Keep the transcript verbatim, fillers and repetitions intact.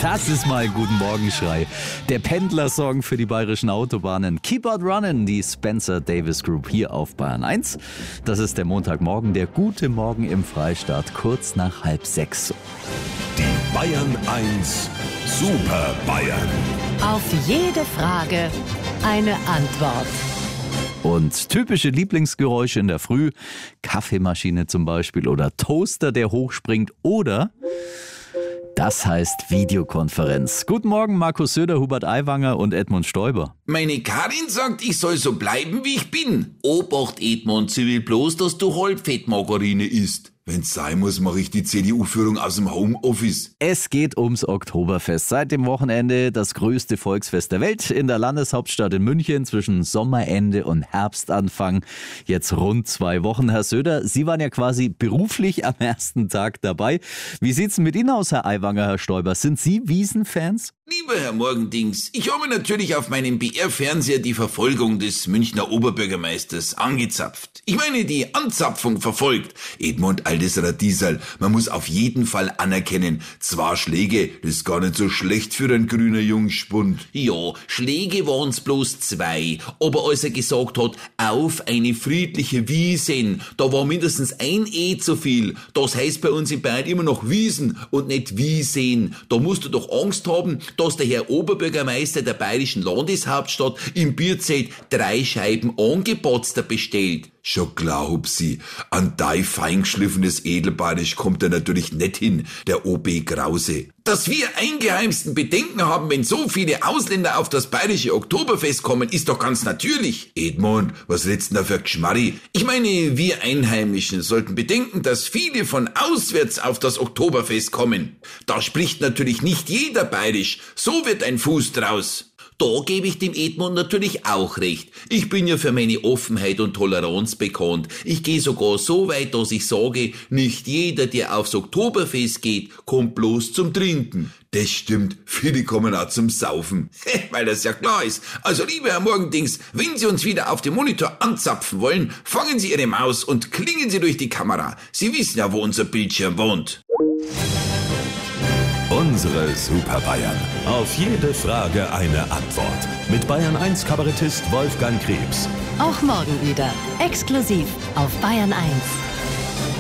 Das ist mal ein guten Morgenschrei. Der Pendlersong für die bayerischen Autobahnen. Keep on running, die Spencer Davis Group hier auf Bayern eins. Das ist der Montagmorgen, der gute Morgen im Freistaat, kurz nach halb sechs. Die Bayern eins Super Bayern. Auf jede Frage eine Antwort. Und typische Lieblingsgeräusche in der Früh, Kaffeemaschine zum Beispiel oder Toaster, der hochspringt oder... Das heißt Videokonferenz. Guten Morgen, Markus Söder, Hubert Aiwanger und Edmund Stoiber. Meine Karin sagt, ich soll so bleiben, wie ich bin. Obacht, Edmund, sie will bloß, dass du Halbfettmargarine isst. Wenn's sein muss, mache ich die C D U-Führung aus dem Homeoffice. Es geht ums Oktoberfest. Seit dem Wochenende das größte Volksfest der Welt in der Landeshauptstadt in München zwischen Sommerende und Herbstanfang. Jetzt rund zwei Wochen. Herr Söder, Sie waren ja quasi beruflich am ersten Tag dabei. Wie sieht's denn mit Ihnen aus, Herr Aiwanger, Herr Stoiber? Sind Sie Wiesenfans? Lieber Herr Morgendings, ich habe natürlich auf meinem B R-Fernseher die Verfolgung des Münchner Oberbürgermeisters angezapft. Ich meine, die Anzapfung verfolgt. Edmund, altes Radiesal, man muss auf jeden Fall anerkennen, zwei Schläge, das ist gar nicht so schlecht für ein grüner Jungspund. Ja, Schläge waren's bloß zwei, aber als er gesagt hat, auf eine friedliche Wiesen, da war mindestens ein E zu viel. Das heißt bei uns in Bayern immer noch Wiesen und nicht Wiesen. Da musst du doch Angst haben, dass der Herr Oberbürgermeister der bayerischen Landeshauptstadt im Bierzelt drei Scheiben Angepotzter bestellt. Schon klar, Hupsi. An dein feingeschliffenes Edelbayerisch kommt er natürlich nicht hin, der O B Krause. Dass wir eingeheimsten Bedenken haben, wenn so viele Ausländer auf das bayerische Oktoberfest kommen, ist doch ganz natürlich. Edmund, was redst denn da für Geschmarri? Ich meine, wir Einheimischen sollten bedenken, dass viele von auswärts auf das Oktoberfest kommen. Da spricht natürlich nicht jeder bayerisch. So wird ein Fuß draus. Da gebe ich dem Edmund natürlich auch recht. Ich bin ja für meine Offenheit und Toleranz bekannt. Ich gehe sogar so weit, dass ich sage, nicht jeder, der aufs Oktoberfest geht, kommt bloß zum Trinken. Das stimmt, viele kommen auch zum Saufen. Weil das ja klar ist. Also lieber Herr Morgendings, wenn Sie uns wieder auf dem Monitor anzapfen wollen, fangen Sie Ihre Maus und klingen Sie durch die Kamera. Sie wissen ja, wo unser Bildschirm wohnt. Unsere Super Bayern. Auf jede Frage eine Antwort. Mit Bayern eins Kabarettist Wolfgang Krebs. Auch morgen wieder. Exklusiv auf Bayern eins.